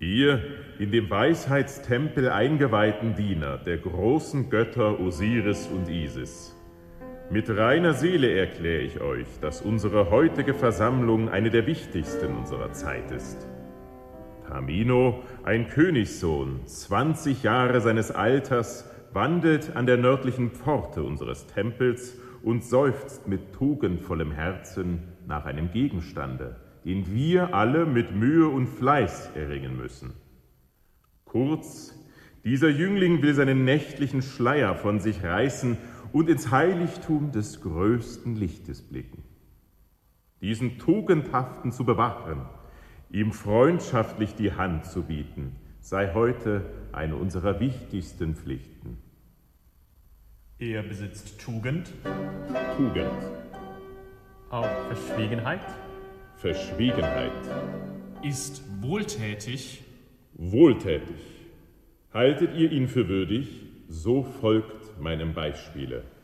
Hier, in dem Weisheitstempel eingeweihten Diener der großen Götter Osiris und Isis. Mit reiner Seele erkläre ich euch, dass unsere heutige Versammlung eine der wichtigsten unserer Zeit ist. Tamino, ein Königssohn, 20 Jahre seines Alters, wandelt an der nördlichen Pforte unseres Tempels und seufzt mit tugendvollem Herzen nach einem Gegenstande, den wir alle mit Mühe und Fleiß erringen müssen. Kurz, dieser Jüngling will seinen nächtlichen Schleier von sich reißen und ins Heiligtum des größten Lichtes blicken. Diesen Tugendhaften zu bewachen, ihm freundschaftlich die Hand zu bieten, sei heute eine unserer wichtigsten Pflichten. Er besitzt Tugend. Tugend. Auch Verschwiegenheit. Verschwiegenheit. Ist wohltätig. Wohltätig. Haltet ihr ihn für würdig, so folgt meinem Beispiele.